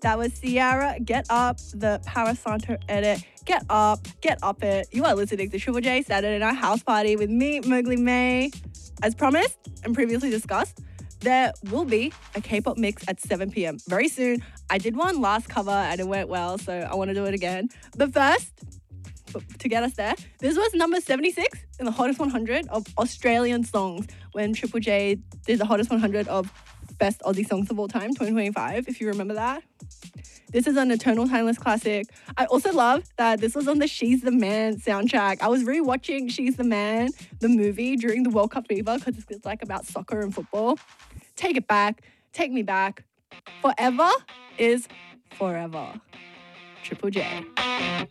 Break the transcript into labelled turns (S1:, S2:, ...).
S1: That was Ciara, Get Up, the Parasanto edit. Get up it. You are listening to Triple J Saturday Night House Party with me, Mowgli May. As promised and previously discussed, there will be a K-pop mix at 7 p.m. very soon. I did one last cover and it went well, so I want to do it again. But first, to get us there, this was number 76 in the Hottest 100 of Australian songs when Triple J did the Hottest 100 of Best Aussie Songs of All Time, 2025, if you remember that. This is an eternal timeless classic. I also love that this was on the She's the Man soundtrack. I was rewatching She's the Man, the movie, during the World Cup fever because it's like about soccer and football. Take it back. Take me back. Forever is forever. Triple J.